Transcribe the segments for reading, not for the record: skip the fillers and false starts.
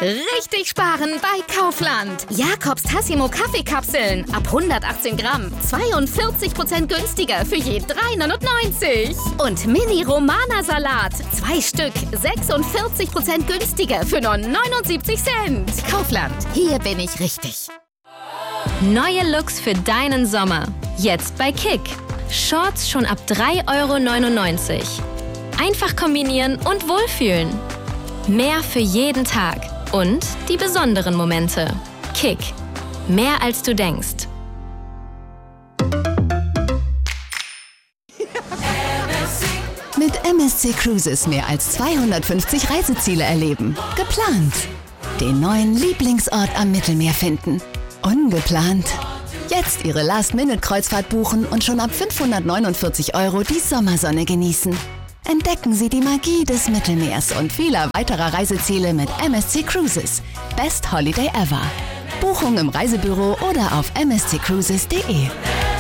Richtig sparen bei Kaufland. Jakobs Tassimo Kaffeekapseln ab 118 Gramm. 42% günstiger für je 3,99. Und Mini Romana Salat. 2 Stück. 46% günstiger für nur 79 Cent. Kaufland. Hier bin ich richtig. Neue Looks für deinen Sommer. Jetzt bei Kick. Shorts schon ab 3,99 €. Einfach kombinieren und wohlfühlen. Mehr für jeden Tag. Und die besonderen Momente. Kick. Mehr als du denkst. Mit MSC Cruises mehr als 250 Reiseziele erleben. Geplant. Den neuen Lieblingsort am Mittelmeer finden. Ungeplant. Jetzt Ihre Last-Minute-Kreuzfahrt buchen und schon ab 549 € die Sommersonne genießen. Entdecken Sie die Magie des Mittelmeers und vieler weiterer Reiseziele mit MSC Cruises. Best Holiday ever. Buchung im Reisebüro oder auf msccruises.de.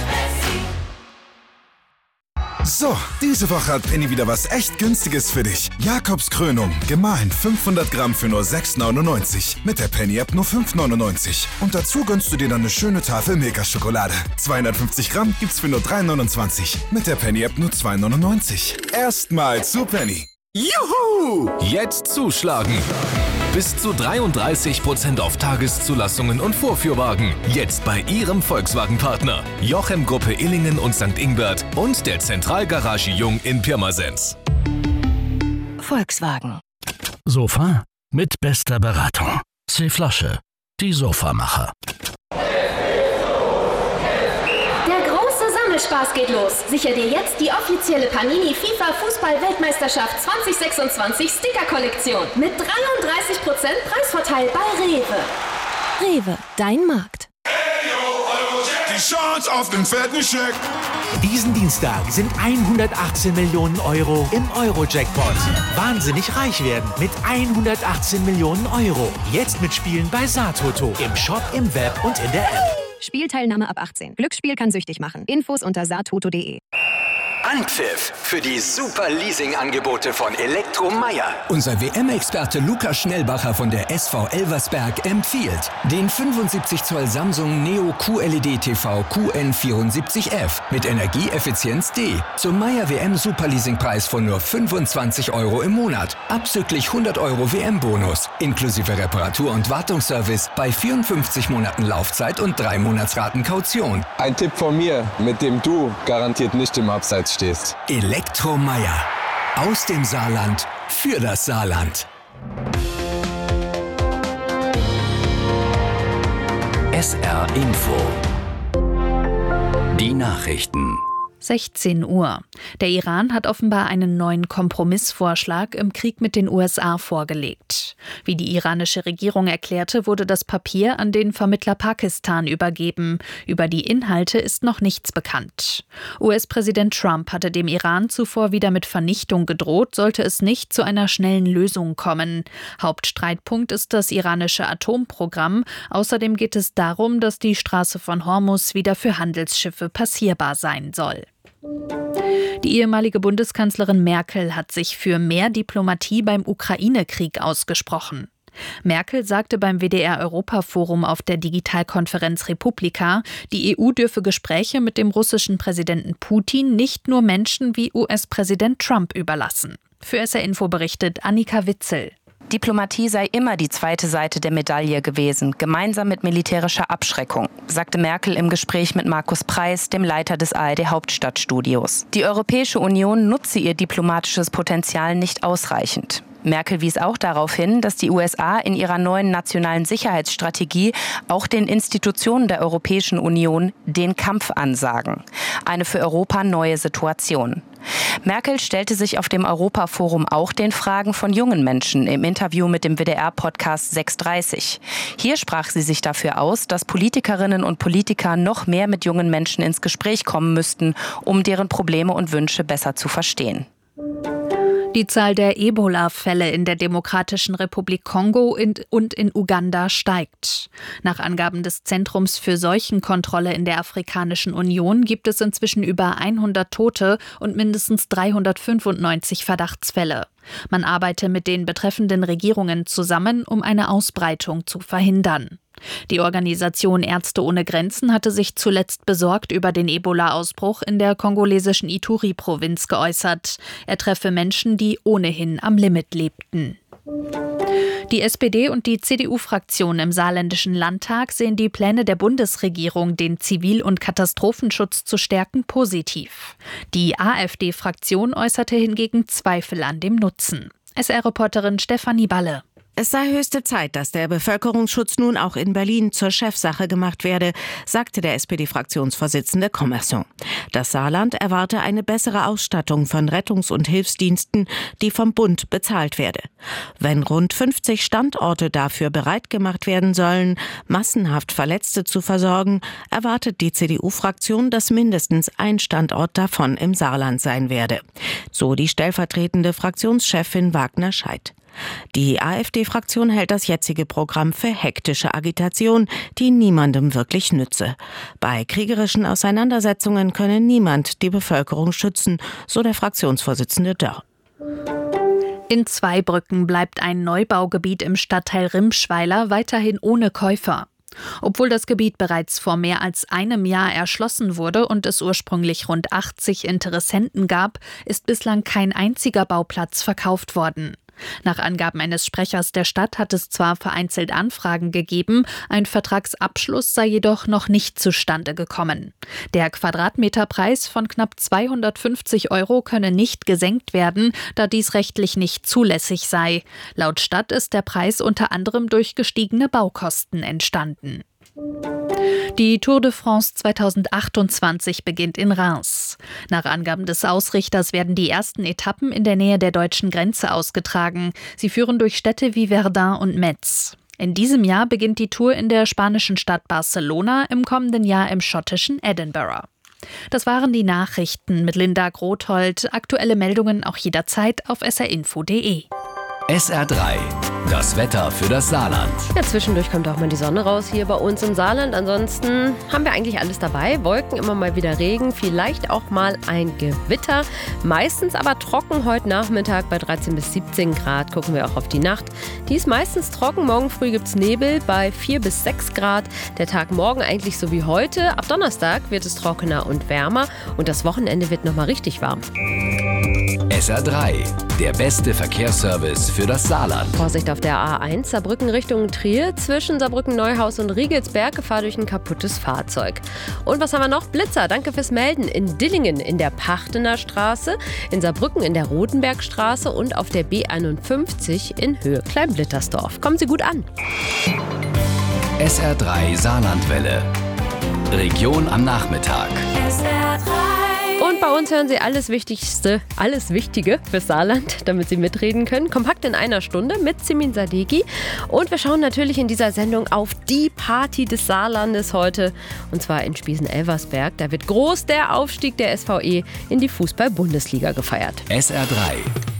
So, diese Woche hat Penny wieder was echt Günstiges für dich. Jakobs Krönung, gemahlen 500 Gramm für nur 6,99. Mit der Penny-App nur 5,99. Und dazu gönnst du dir dann eine schöne Tafel Milka-Schokolade. 250 Gramm gibt's für nur 3,29. Mit der Penny-App nur 2,99. Erstmal zu Penny. Juhu! Jetzt zuschlagen. Bis zu 33% auf Tageszulassungen und Vorführwagen. Jetzt bei Ihrem Volkswagen-Partner. Jochem Gruppe Illingen und St. Ingbert und der Zentralgarage Jung in Pirmasens. Volkswagen. Sofa mit bester Beratung. C-Flasche, die Sofamacher. Spaß geht los. Sicher dir jetzt die offizielle Panini FIFA Fußball-Weltmeisterschaft 2026 Sticker-Kollektion mit 33% Preisvorteil bei Rewe. Rewe, dein Markt. Die Chance auf den fetten Scheck. Diesen Dienstag sind 118 Millionen € im Euro-Jackpot. Wahnsinnig reich werden mit 118 Millionen €. Jetzt mitspielen bei Satoto. Im Shop, im Web und in der App. Spielteilnahme ab 18. Glücksspiel kann süchtig machen. Infos unter satoto.de. Anpfiff für die super Leasing-Angebote von Elektromeier. Unser WM-Experte Lukas Schnellbacher von der SV Elversberg empfiehlt den 75 Zoll Samsung Neo QLED TV QN74F mit Energieeffizienz D zum Meier WM Superleasing-Preis von nur 25 € im Monat. Abzüglich 100 € WM-Bonus, inklusive Reparatur- und Wartungsservice bei 54 Monaten Laufzeit und 3 Monatsraten Kaution. Ein Tipp von mir, mit dem du garantiert nicht im Abseits stehst. Elektromeier. Aus dem Saarland für das Saarland. SR Info. Die Nachrichten. 16 Uhr. Der Iran hat offenbar einen neuen Kompromissvorschlag im Krieg mit den USA vorgelegt. Wie die iranische Regierung erklärte, wurde das Papier an den Vermittler Pakistan übergeben. Über die Inhalte ist noch nichts bekannt. US-Präsident Trump hatte dem Iran zuvor wieder mit Vernichtung gedroht, sollte es nicht zu einer schnellen Lösung kommen. Hauptstreitpunkt ist das iranische Atomprogramm. Außerdem geht es darum, dass die Straße von Hormuz wieder für Handelsschiffe passierbar sein soll. Die ehemalige Bundeskanzlerin Merkel hat sich für mehr Diplomatie beim Ukraine-Krieg ausgesprochen. Merkel sagte beim WDR-Europa-Forum auf der Digitalkonferenz Republika, die EU dürfe Gespräche mit dem russischen Präsidenten Putin nicht nur Menschen wie US-Präsident Trump überlassen. Für SR Info berichtet Annika Witzel. Diplomatie sei immer die zweite Seite der Medaille gewesen, gemeinsam mit militärischer Abschreckung, sagte Merkel im Gespräch mit Markus Preis, dem Leiter des ARD-Hauptstadtstudios. Die Europäische Union nutze ihr diplomatisches Potenzial nicht ausreichend. Merkel wies auch darauf hin, dass die USA in ihrer neuen nationalen Sicherheitsstrategie auch den Institutionen der Europäischen Union den Kampf ansagen. Eine für Europa neue Situation. Merkel stellte sich auf dem Europaforum auch den Fragen von jungen Menschen im Interview mit dem WDR-Podcast 630. Hier sprach sie sich dafür aus, dass Politikerinnen und Politiker noch mehr mit jungen Menschen ins Gespräch kommen müssten, um deren Probleme und Wünsche besser zu verstehen. Die Zahl der Ebola-Fälle in der Demokratischen Republik Kongo und in Uganda steigt. Nach Angaben des Zentrums für Seuchenkontrolle in der Afrikanischen Union gibt es inzwischen über 100 Tote und mindestens 395 Verdachtsfälle. Man arbeite mit den betreffenden Regierungen zusammen, um eine Ausbreitung zu verhindern. Die Organisation Ärzte ohne Grenzen hatte sich zuletzt besorgt über den Ebola-Ausbruch in der kongolesischen Ituri-Provinz geäußert. Er treffe Menschen, die ohnehin am Limit lebten. Die SPD und die CDU-Fraktion im Saarländischen Landtag sehen die Pläne der Bundesregierung, den Zivil- und Katastrophenschutz zu stärken, positiv. Die AfD-Fraktion äußerte hingegen Zweifel an dem Nutzen. SR-Reporterin Stefanie Balle. Es sei höchste Zeit, dass der Bevölkerungsschutz nun auch in Berlin zur Chefsache gemacht werde, sagte der SPD-Fraktionsvorsitzende Commerson. Das Saarland erwarte eine bessere Ausstattung von Rettungs- und Hilfsdiensten, die vom Bund bezahlt werde. Wenn rund 50 Standorte dafür bereit gemacht werden sollen, massenhaft Verletzte zu versorgen, erwartet die CDU-Fraktion, dass mindestens ein Standort davon im Saarland sein werde. So die stellvertretende Fraktionschefin Wagner Scheidt. Die AfD-Fraktion hält das jetzige Programm für hektische Agitation, die niemandem wirklich nütze. Bei kriegerischen Auseinandersetzungen könne niemand die Bevölkerung schützen, so der Fraktionsvorsitzende Dörr. In Zweibrücken bleibt ein Neubaugebiet im Stadtteil Rimschweiler weiterhin ohne Käufer. Obwohl das Gebiet bereits vor mehr als einem Jahr erschlossen wurde und es ursprünglich rund 80 Interessenten gab, ist bislang kein einziger Bauplatz verkauft worden. Nach Angaben eines Sprechers der Stadt hat es zwar vereinzelt Anfragen gegeben, ein Vertragsabschluss sei jedoch noch nicht zustande gekommen. Der Quadratmeterpreis von knapp 250 € könne nicht gesenkt werden, da dies rechtlich nicht zulässig sei. Laut Stadt ist der Preis unter anderem durch gestiegene Baukosten entstanden. Die Tour de France 2028 beginnt in Reims. Nach Angaben des Ausrichters werden die ersten Etappen in der Nähe der deutschen Grenze ausgetragen. Sie führen durch Städte wie Verdun und Metz. In diesem Jahr beginnt die Tour in der spanischen Stadt Barcelona, im kommenden Jahr im schottischen Edinburgh. Das waren die Nachrichten mit Linda Grothold. Aktuelle Meldungen auch jederzeit auf srinfo.de. SR3, das Wetter für das Saarland. Ja, zwischendurch kommt auch mal die Sonne raus hier bei uns im Saarland. Ansonsten haben wir eigentlich alles dabei. Wolken, immer mal wieder Regen, vielleicht auch mal ein Gewitter. Meistens aber trocken heute Nachmittag bei 13 bis 17 Grad. Gucken wir auch auf die Nacht. Die ist meistens trocken. Morgen früh gibt es Nebel bei 4 bis 6 Grad. Der Tag morgen eigentlich so wie heute. Ab Donnerstag wird es trockener und wärmer. Und das Wochenende wird nochmal richtig warm. SR3, der beste Verkehrsservice für das Saarland. Vorsicht auf der A1 Saarbrücken Richtung Trier. Zwischen Saarbrücken-Neuhaus und Riegelsberg Gefahr durch ein kaputtes Fahrzeug. Und was haben wir noch? Blitzer, danke fürs Melden. In Dillingen in der Pachtener Straße, in Saarbrücken in der Rotenbergstraße und auf der B51 in Höhe Kleinblittersdorf. Kommen Sie gut an. SR3 Saarlandwelle. Region am Nachmittag. SR3. Und bei uns hören Sie alles Wichtige fürs Saarland, damit Sie mitreden können. Kompakt in einer Stunde mit Simin Sadeghi. Und wir schauen natürlich in dieser Sendung auf die Party des Saarlandes heute. Und zwar in Spiesen-Elversberg. Da wird groß der Aufstieg der SVE in die Fußball-Bundesliga gefeiert. SR3.